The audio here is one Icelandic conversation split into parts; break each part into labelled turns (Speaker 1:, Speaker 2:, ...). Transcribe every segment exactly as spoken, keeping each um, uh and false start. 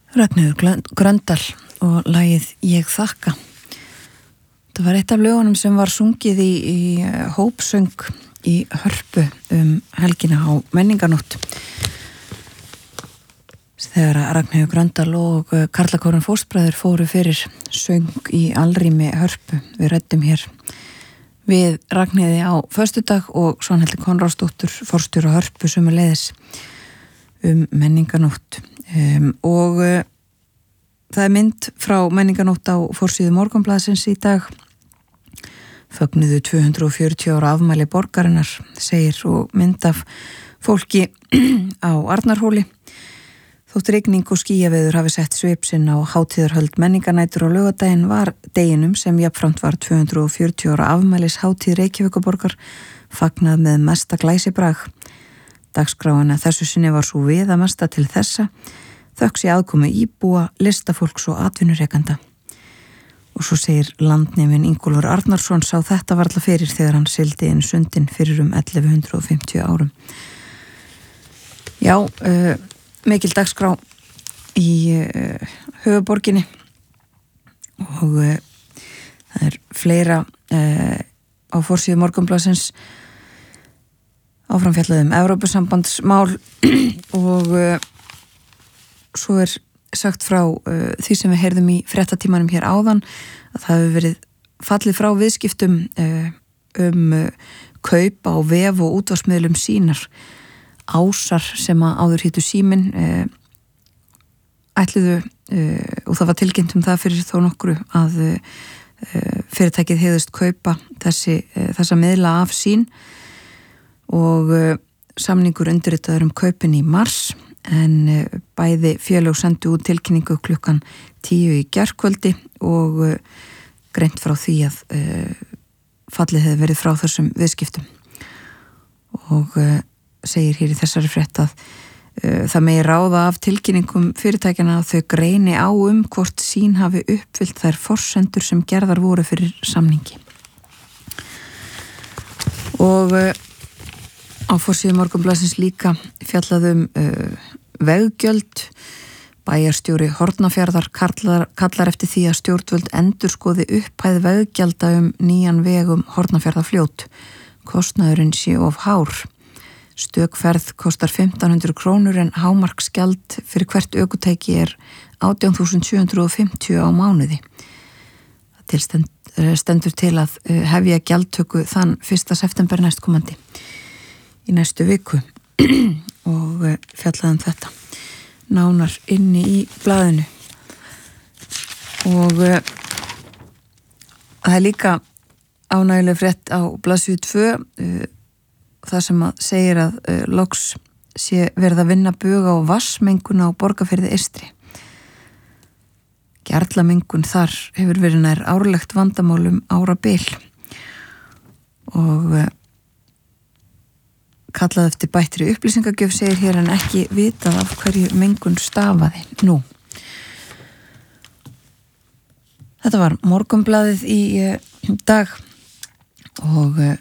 Speaker 1: Ragnheiður Gröndal og lagið Ég þakka. Það var eitt af lögunum sem var sungið í, í hópsöng í Hörpu um helgina á menningarnótt. Þegar Ragnheiður Gröndal og Karlakórinn Fóstbræður fóru fyrir söng í alrými Hörpu. Við ræddum hér við Ragnheiði á föstudag og Svanhildi Konráðsdóttur forstjóra Hörpu sömuleiðis um menningarnótt. Um, og uh, það er mynd frá menningarnótt á forsíðu Morgunblaðsins í dag. Fögnuðu tvö hundruð fjörutíu ára afmæli borgarinnar, segir, og mynd af fólki á Arnarhóli. Þótt rigning og skýjaveður hafi sett svip sinn á hátíðarhöld menningarnætur á laugardaginn var deginum sem jafnframt var tvö hundruð fjörutíu ára afmælis hátíð Reykjavíkurborgar fagnað með mesta glæsibrag. Dagskráin þessu sinni var svo viðamesta til þessa, þökks í aðkomu íbúa, listafólks og atvinnurekanda. Og svo segir landneminn Ingólfur Arnarsson sá þetta varla fyrir þegar hann sigldi inn sundin fyrir um ellefu hundruð fimmtíu árum. Já, uh, mikil dagskrá í uh, höfuborginni og uh, það er fleira uh, á forsíðu Morgunblaðsins. Áframfjallaðum Evrópusambandsmál og uh, svo er sagt frá uh, því sem við heyrðum í fréttatímanum hér áðan að það hefur verið fallið frá viðskiptum uh, um uh, kaup á vef og útvarpsmiðlum Sýnar. Ásar sem að áður hýtu Síminn uh, ætluðu uh, og það var tilkynnt um það fyrir þó nokkru að uh, fyrirtækið hegðust kaupa þessi, uh, þessa miðla af Sín og uh, samningur undirritaður um kaupin í mars en uh, bæði félög sendu út tilkynningu klukkan tíu í gærkvöldi og uh, greint frá því að uh, fallið hefði verið frá þessum viðskiptum og uh, segir hér í þessari frétt að uh, það megi ráða af tilkynningum fyrirtækjana að þau greini á um hvort Sín hafi uppfyllt þær forsendur sem gerðar voru fyrir samningi. Og uh, á forsíðu Morgunblaðsins líka fjallaðum uh, veggjöld. Bæjarstjóri Hornafjarðar kallar, kallar eftir því að stjórnvöld endurskoði upphæð veggjalda um nýjan vegum Hornafjarðarfljót. Kostnaðurinn sé of hár. Stökferð kostar fimmtán hundruð krónur en hámarksgjald fyrir hvert ökutæki er átján þúsund sjö hundruð fimmtíu á mánuði. Það tilstend, stendur til að hefja gjaldtöku þann fyrsta september næstkomandi. Í næstu viku og fjallaðum þetta nánar inni í blaðinu og uh, það er líka ánægileg frétt á blaðsíðu tvö uh, það sem að segir að uh, loks sé verið að vinna bug á vatnsmengun á Borgarfirði eystri. Gerlamengun þar hefur verið nær árlegt vandamálum árabil og uh, kallað eftir bættri upplýsingagjöf segir hér en ekki vitað af hverju mengun stafaði nú. Þetta var Morgunblaðið í uh, dag og uh,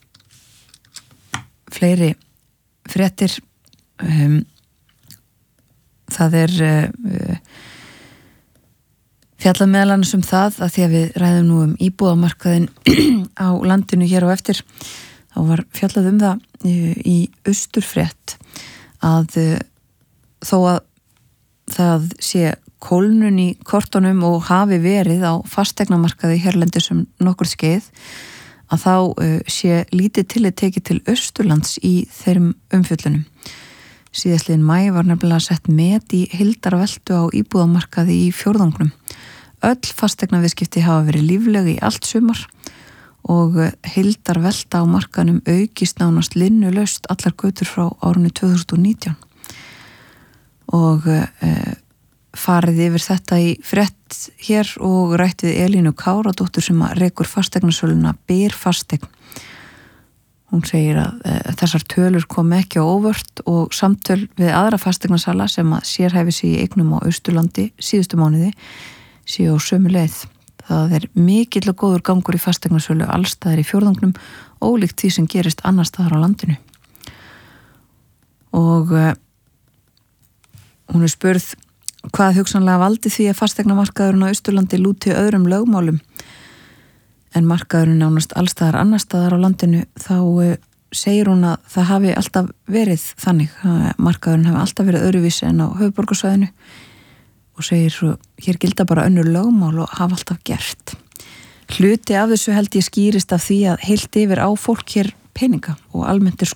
Speaker 1: fleiri fréttir. Um, það er uh, fjallað meðal annars um það að því að við ræðum nú um íbúðamarkaðinn á landinu hér á eftir. Þá var fjallað um það í Austurfrétt að þó að það sé kólnun í kortunum og hafi verið á fasteignamarkaði hérlendis um nokkur skeið að þá sé lítið tillit tekið til Austurlands í þeirrum umfjöllunum. Síðastliðin maí var nefnilega sett met í heildarveltu á íbúðamarkaði í fjórðungnum. Öll fasteignaviðskipti hafa verið lífleg í allt sumar og heildarvelta á markanum aukist nánast linnulaust allar götur frá árinu tvö þúsund og nítján og e, farið yfir þetta í frétt hér og rætt við Elínu Káradóttur sem að rekur fasteignasöluna Byr fasteign. Hún segir að e, þessar tölur kom ekki á óvart og samtöl við aðra fasteignasala sem að sérhæfi sig í eignum á Austurlandi síðustu mánuði séu á sömu leið. Það er mikill og góður gangur í fasteignasölu allstaðar í fjórðungnum, ólíkt því sem gerist annars staðar á landinu. Og uh, hún er spurð hvað hugsanlega valdi því að fasteignamarkaðurinn á Austurlandi lúti öðrum lögmálum en markaðurinn nánast allstaðar annar staðar á landinu, þá segir hún að það hafi alltaf verið þannig, markaðurinn hafi alltaf verið öðruvísi en á höfuðborgarsvæðinu og segir svo, hér gilda bara önnur lögmál og hafa alltaf gert. Hluti af þessu held ég skýrist af því að heilt yfir á fólk hér peninga og almennt er